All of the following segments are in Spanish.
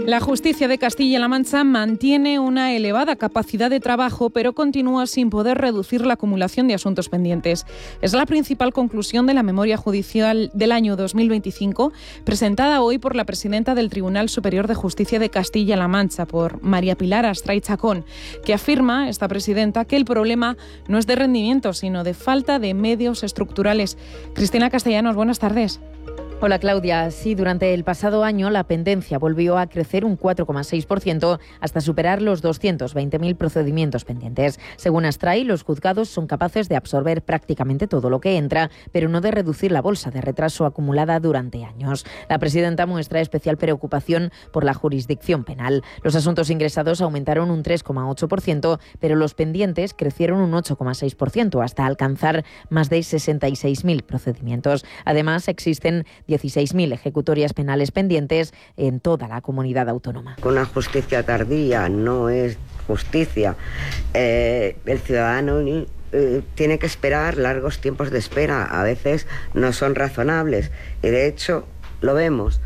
La justicia de Castilla-La Mancha mantiene una elevada capacidad de trabajo, pero continúa sin poder reducir la acumulación de asuntos pendientes. Es la principal conclusión de la memoria judicial del año 2025, presentada hoy por la presidenta del Tribunal Superior de Justicia de Castilla-La Mancha, por María Pilar Astray Chacón, que afirma, esta presidenta, que el problema no es de rendimiento, sino de falta de medios estructurales. Cristina Castellanos, buenas tardes. Hola Claudia, sí, durante el pasado año la pendencia volvió a crecer un 4,6% hasta superar los 220.000 procedimientos pendientes. Según Astray, los juzgados son capaces de absorber prácticamente todo lo que entra, pero no de reducir la bolsa de retraso acumulada durante años. La presidenta muestra especial preocupación por la jurisdicción penal. Los asuntos ingresados aumentaron un 3,8%, pero los pendientes crecieron un 8,6% hasta alcanzar más de 66.000 procedimientos. Además, existen 16.000 ejecutorias penales pendientes en toda la comunidad autónoma. Una justicia tardía no es justicia. El ciudadano tiene que esperar largos tiempos de espera. A veces no son razonables. Y de hecho, lo vemos,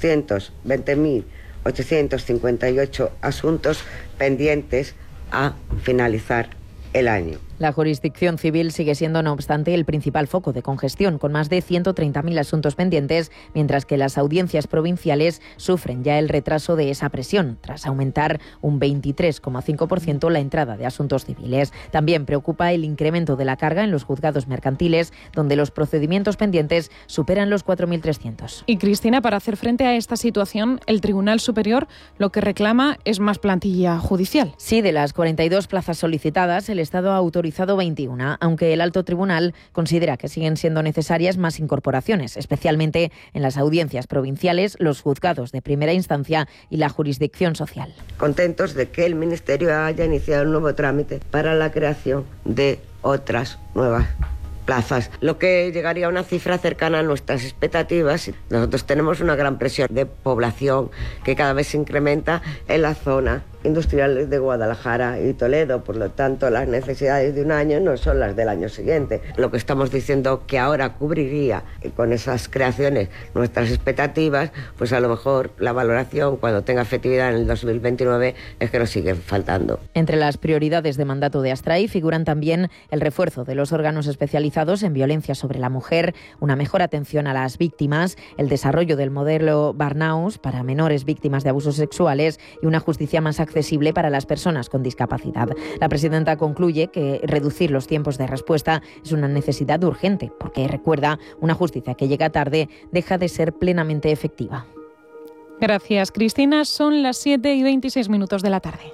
220.858 asuntos pendientes a finalizar el año. La jurisdicción civil sigue siendo, no obstante, el principal foco de congestión, con más de 130.000 asuntos pendientes, mientras que las audiencias provinciales sufren ya el retraso de esa presión, tras aumentar un 23,5% la entrada de asuntos civiles. También preocupa el incremento de la carga en los juzgados mercantiles, donde los procedimientos pendientes superan los 4.300. Y Cristina, para hacer frente a esta situación, el Tribunal Superior lo que reclama es más plantilla judicial. Sí, de las 42 plazas solicitadas, el Estado ha autorizado 21, aunque el alto tribunal considera que siguen siendo necesarias más incorporaciones, especialmente en las audiencias provinciales, los juzgados de primera instancia y la jurisdicción social. Contentos de que el Ministerio haya iniciado un nuevo trámite para la creación de otras nuevas plazas, lo que llegaría a una cifra cercana a nuestras expectativas. Nosotros tenemos una gran presión de población que cada vez se incrementa en la zona industriales de Guadalajara y Toledo, por lo tanto las necesidades de un año no son las del año siguiente. Lo que estamos diciendo que ahora cubriría con esas creaciones nuestras expectativas, pues a lo mejor la valoración cuando tenga efectividad en el 2029 es que nos siguen faltando. Entre las prioridades de mandato de Astray figuran también el refuerzo de los órganos especializados en violencia sobre la mujer, una mejor atención a las víctimas, el desarrollo del modelo Barnaus para menores víctimas de abusos sexuales y una justicia más accesible para las personas con discapacidad. La presidenta concluye que reducir los tiempos de respuesta es una necesidad urgente, porque recuerda, una justicia que llega tarde deja de ser plenamente efectiva. Gracias, Cristina. Son las 7:26 de la tarde.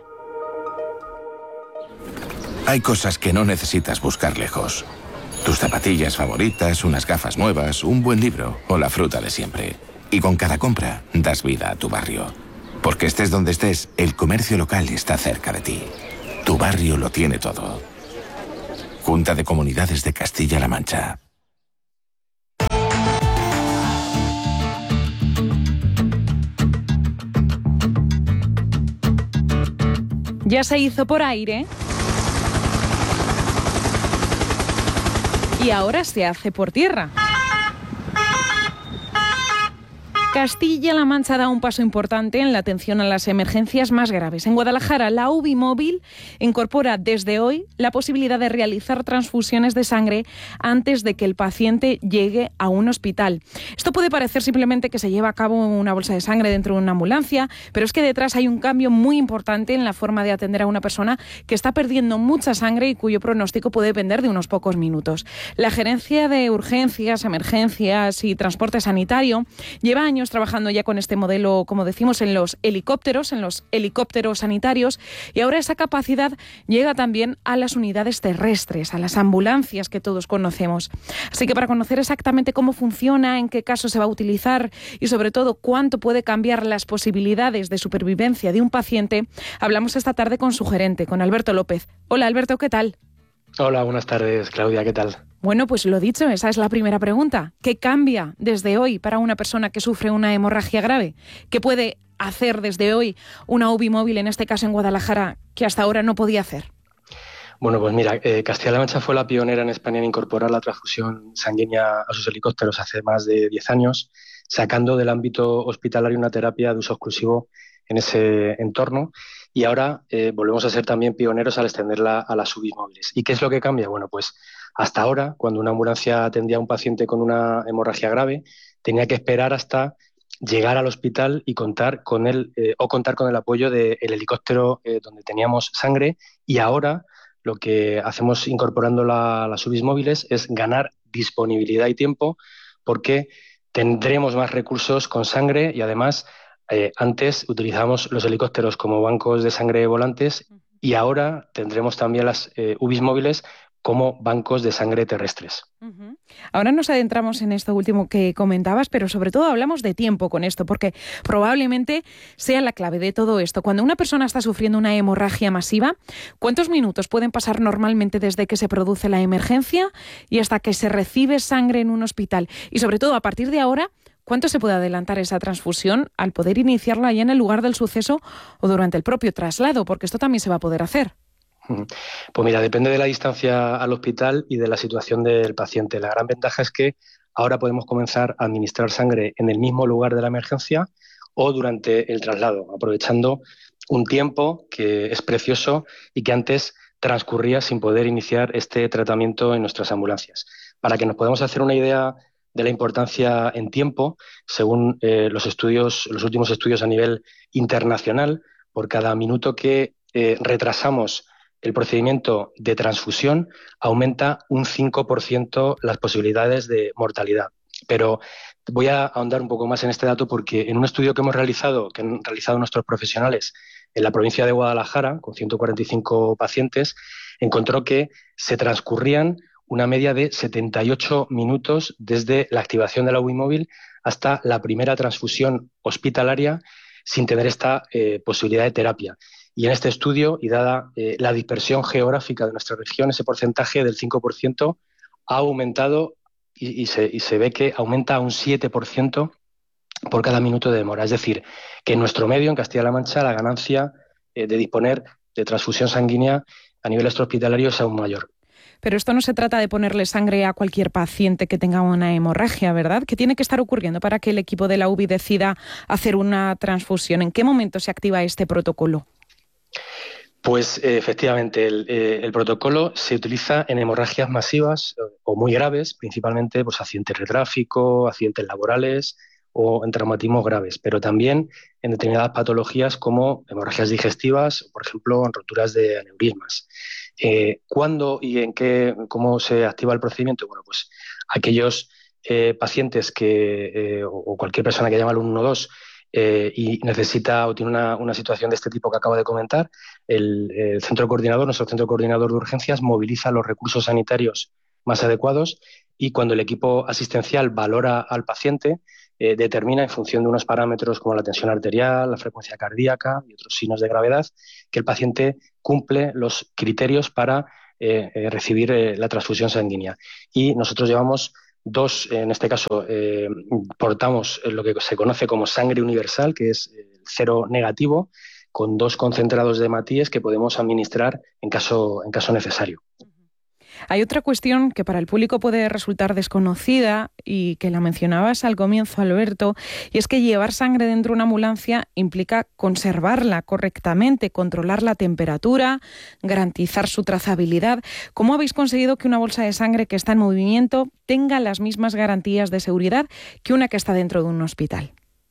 Hay cosas que no necesitas buscar lejos. Tus zapatillas favoritas, unas gafas nuevas, un buen libro o la fruta de siempre. Y con cada compra das vida a tu barrio. Porque estés donde estés, el comercio local está cerca de ti. Tu barrio lo tiene todo. Junta de Comunidades de Castilla-La Mancha. Ya se hizo por aire y ahora se hace por tierra. Castilla-La Mancha da un paso importante en la atención a las emergencias más graves. En Guadalajara, la UBI móvil incorpora desde hoy la posibilidad de realizar transfusiones de sangre antes de que el paciente llegue a un hospital. Esto puede parecer simplemente que se lleva a cabo una bolsa de sangre dentro de una ambulancia, pero es que detrás hay un cambio muy importante en la forma de atender a una persona que está perdiendo mucha sangre y cuyo pronóstico puede depender de unos pocos minutos. La Gerencia de Urgencias, Emergencias y Transporte Sanitario lleva años trabajando ya con este modelo, como decimos, en los helicópteros sanitarios, y ahora esa capacidad llega también a las unidades terrestres, a las ambulancias que todos conocemos. Así que para conocer exactamente cómo funciona, en qué caso se va a utilizar y sobre todo cuánto puede cambiar las posibilidades de supervivencia de un paciente, hablamos esta tarde con su gerente, con Alberto López. Hola Alberto, ¿qué tal? Hola, buenas tardes, Claudia, ¿qué tal? Bueno, pues lo dicho, esa es la primera pregunta. ¿Qué cambia desde hoy para una persona que sufre una hemorragia grave? ¿Qué puede hacer desde hoy una UBI móvil, en este caso en Guadalajara, que hasta ahora no podía hacer? Bueno, pues mira, Castilla-La Mancha fue la pionera en España en incorporar la transfusión sanguínea a sus helicópteros hace más de 10 años, sacando del ámbito hospitalario una terapia de uso exclusivo en ese entorno. Y ahora volvemos a ser también pioneros al extenderla a las UBIs móviles. ¿Y qué es lo que cambia? Bueno, pues hasta ahora, cuando una ambulancia atendía a un paciente con una hemorragia grave, tenía que esperar hasta llegar al hospital y contar con el apoyo del helicóptero donde teníamos sangre. Y ahora lo que hacemos incorporando las UBIs móviles es ganar disponibilidad y tiempo, porque tendremos más recursos con sangre y además antes utilizábamos los helicópteros como bancos de sangre volantes y ahora tendremos también las UBIs móviles como bancos de sangre terrestres. Uh-huh. Ahora nos adentramos en esto último que comentabas, pero sobre todo hablamos de tiempo con esto, porque probablemente sea la clave de todo esto. Cuando una persona está sufriendo una hemorragia masiva, ¿cuántos minutos pueden pasar normalmente desde que se produce la emergencia y hasta que se recibe sangre en un hospital? Y sobre todo, a partir de ahora, ¿cuánto se puede adelantar esa transfusión al poder iniciarla ya en el lugar del suceso o durante el propio traslado? Porque esto también se va a poder hacer. Pues mira, depende de la distancia al hospital y de la situación del paciente. La gran ventaja es que ahora podemos comenzar a administrar sangre en el mismo lugar de la emergencia o durante el traslado, aprovechando un tiempo que es precioso y que antes transcurría sin poder iniciar este tratamiento en nuestras ambulancias. Para que nos podamos hacer una idea de la importancia en tiempo, según los últimos estudios a nivel internacional, por cada minuto que retrasamos el procedimiento de transfusión, aumenta un 5% las posibilidades de mortalidad. Pero voy a ahondar un poco más en este dato porque en un estudio que han realizado nuestros profesionales en la provincia de Guadalajara, con 145 pacientes, encontró que se transcurrían una media de 78 minutos desde la activación de la UBI móvil hasta la primera transfusión hospitalaria sin tener esta posibilidad de terapia. Y en este estudio, y dada la dispersión geográfica de nuestra región, ese porcentaje del 5% ha aumentado y se ve que aumenta a un 7% por cada minuto de demora. Es decir, que en nuestro medio, en Castilla-La Mancha, la ganancia de disponer de transfusión sanguínea a nivel extrahospitalario es aún mayor. Pero esto no se trata de ponerle sangre a cualquier paciente que tenga una hemorragia, ¿verdad? ¿Qué tiene que estar ocurriendo para que el equipo de la UBI decida hacer una transfusión? ¿En qué momento se activa este protocolo? Pues efectivamente, el protocolo se utiliza en hemorragias masivas o muy graves, principalmente pues, accidentes de tráfico, accidentes laborales o en traumatismos graves, pero también en determinadas patologías como hemorragias digestivas o, por ejemplo, en roturas de aneurismas. ¿Cuándo y cómo se activa el procedimiento? Bueno, pues aquellos pacientes o cualquier persona que llama al 112 y necesita o tiene una situación de este tipo que acabo de comentar, el centro coordinador, nuestro centro coordinador de urgencias, moviliza los recursos sanitarios más adecuados y cuando el equipo asistencial valora al paciente, determina en función de unos parámetros como la tensión arterial, la frecuencia cardíaca y otros signos de gravedad, que el paciente cumple los criterios para recibir la transfusión sanguínea. Y nosotros llevamos en este caso, portamos lo que se conoce como sangre universal, que es cero negativo, con 2 concentrados de hematíes que podemos administrar en caso necesario. Hay otra cuestión que para el público puede resultar desconocida y que la mencionabas al comienzo, Alberto, y es que llevar sangre dentro de una ambulancia implica conservarla correctamente, controlar la temperatura, garantizar su trazabilidad. ¿Cómo habéis conseguido que una bolsa de sangre que está en movimiento tenga las mismas garantías de seguridad que una que está dentro de un hospital?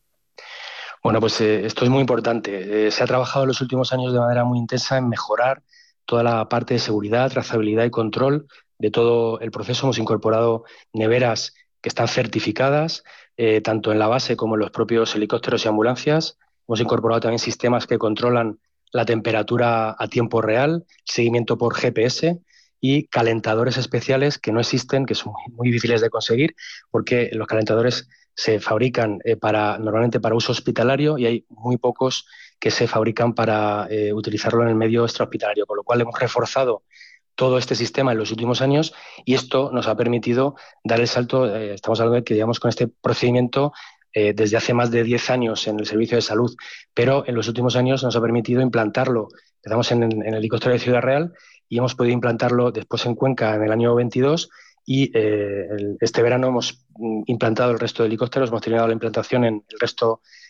Bueno, pues esto es muy importante. Se ha trabajado en los últimos años de manera muy intensa en mejorar toda la parte de seguridad, trazabilidad y control de todo el proceso. Hemos incorporado neveras que están certificadas, tanto en la base como en los propios helicópteros y ambulancias. Hemos incorporado también sistemas que controlan la temperatura a tiempo real, seguimiento por GPS y calentadores especiales que no existen, que son muy difíciles de conseguir, porque los calentadores se fabrican normalmente para uso hospitalario y hay muy pocos que se fabrican para utilizarlo en el medio extrahospitalario, con lo cual hemos reforzado todo este sistema en los últimos años y esto nos ha permitido dar el salto. Estamos hablando de que llevamos con este procedimiento desde hace más de 10 años en el servicio de salud, pero en los últimos años nos ha permitido implantarlo. Empezamos en el helicóptero de Ciudad Real y hemos podido implantarlo después en Cuenca en el año 22 y este verano hemos implantado el resto de helicópteros, hemos terminado la implantación en el resto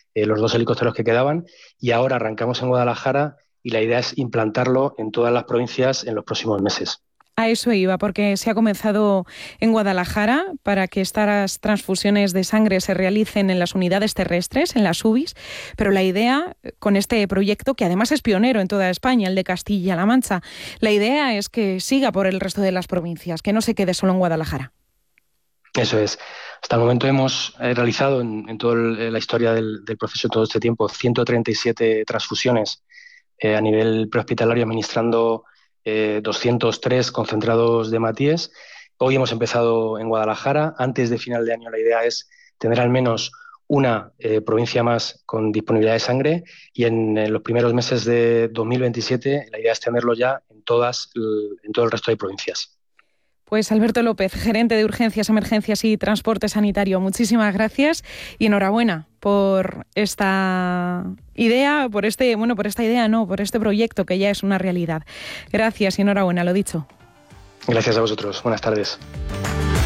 los 2 helicópteros que quedaban, y ahora arrancamos en Guadalajara y la idea es implantarlo en todas las provincias en los próximos meses. A eso iba, porque se ha comenzado en Guadalajara para que estas transfusiones de sangre se realicen en las unidades terrestres, en las UBIs, pero la idea con este proyecto, que además es pionero en toda España, el de Castilla-La Mancha, la idea es que siga por el resto de las provincias, que no se quede solo en Guadalajara. Eso es. Hasta el momento hemos realizado en toda la historia del proceso, todo este tiempo, 137 transfusiones a nivel prehospitalario, administrando 203 concentrados de hematíes. Hoy hemos empezado en Guadalajara. Antes de final de año la idea es tener al menos una provincia más con disponibilidad de sangre, y en los primeros meses de 2027 la idea es tenerlo ya en todo el resto de provincias. Pues Alberto López, gerente de Urgencias, Emergencias y Transporte Sanitario, muchísimas gracias y enhorabuena por esta idea, por este proyecto que ya es una realidad. Gracias y enhorabuena, lo dicho. Gracias a vosotros. Buenas tardes.